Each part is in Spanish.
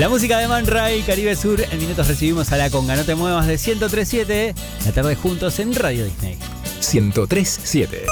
La música de Man Ray, Caribe Sur. En minutos recibimos a La Conga. No te muevas de 103.7. La tarde juntos en Radio Disney. 103.7.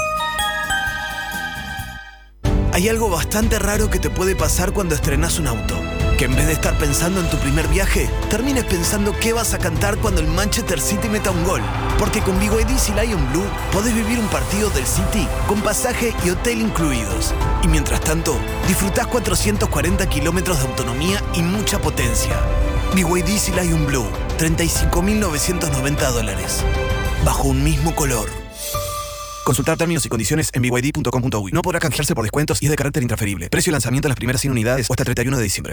Hay algo bastante raro que te puede pasar cuando estrenás un auto. Que en vez de estar pensando en tu primer viaje, termines pensando qué vas a cantar cuando el Manchester City meta un gol. Porque con BYD Sea Lion Blue podés vivir un partido del City con pasaje y hotel incluidos. Y mientras tanto, disfrutás 440 kilómetros de autonomía y mucha potencia. BYD Sea Lion Blue, $35.990. Bajo un mismo color. Consultar términos y condiciones en byd.com.uy. No podrá canjearse por descuentos y es de carácter intransferible. Precio de lanzamiento a las primeras 100 unidades o hasta el 31 de diciembre.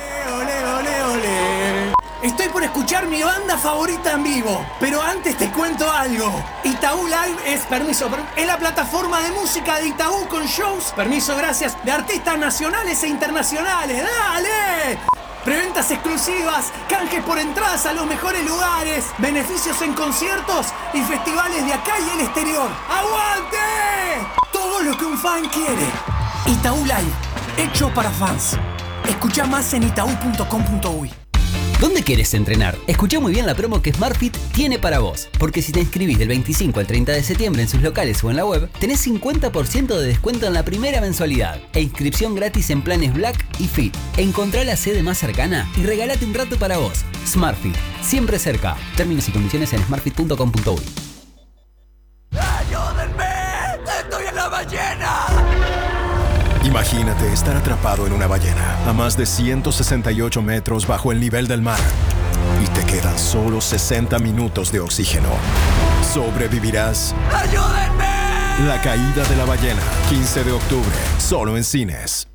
Estoy por escuchar mi banda favorita en vivo, pero antes te cuento algo. Itaú Live es la plataforma de música de Itaú con shows, gracias, de artistas nacionales e internacionales. ¡Dale! Preventas exclusivas, canjes por entradas a los mejores lugares, beneficios en conciertos y festivales de acá y el exterior. ¡Aguante! Todo lo que un fan quiere. Itaú Live, hecho para fans. Escucha más en itaú.com.uy. ¿Dónde quieres entrenar? Escuchá muy bien la promo que SmartFit tiene para vos, porque si te inscribís del 25 al 30 de septiembre en sus locales o en la web, tenés 50% de descuento en la primera mensualidad e inscripción gratis en planes Black y Fit. Encontrá la sede más cercana y regálate un rato para vos. SmartFit, siempre cerca. Términos y condiciones en smartfit.com.uy. ¡Ayúdenme! ¡Estoy en la ballena! Imagínate estar atrapado en una ballena a más de 168 metros bajo el nivel del mar y te quedan solo 60 minutos de oxígeno. ¿Sobrevivirás? ¡Ayúdenme! La caída de la ballena, 15 de octubre, solo en cines.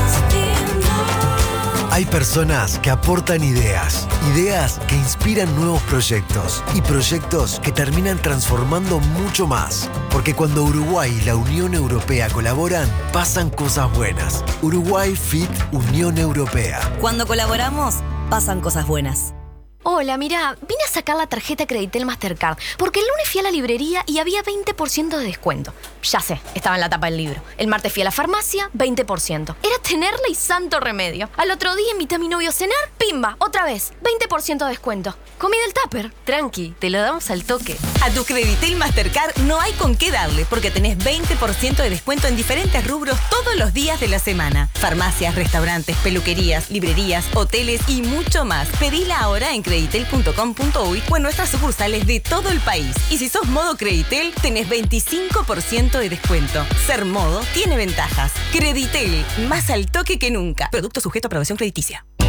Hay personas que aportan ideas que inspiran nuevos proyectos y proyectos que terminan transformando mucho más. Porque cuando Uruguay y la Unión Europea colaboran, pasan cosas buenas. Uruguay Fit Unión Europea. Cuando colaboramos, pasan cosas buenas. Hola, mira, vine a sacar la tarjeta Creditel Mastercard porque el lunes fui a la librería y había 20% de descuento. Ya sé, estaba en la tapa del libro. El martes fui a la farmacia, 20%. Era tenerla y santo remedio. Al otro día invité a mi novio a cenar, pimba, otra vez, 20% de descuento. Comí del tupper. Tranqui, te lo damos al toque. A tu Creditel Mastercard no hay con qué darle porque tenés 20% de descuento en diferentes rubros todos los días de la semana. Farmacias, restaurantes, peluquerías, librerías, hoteles y mucho más. Pedila ahora en creditel.com.uy o en nuestras sucursales de todo el país. Y si sos modo Creditel, tenés 25% de descuento. Ser modo tiene ventajas. Creditel, más al toque que nunca. Producto sujeto a aprobación crediticia.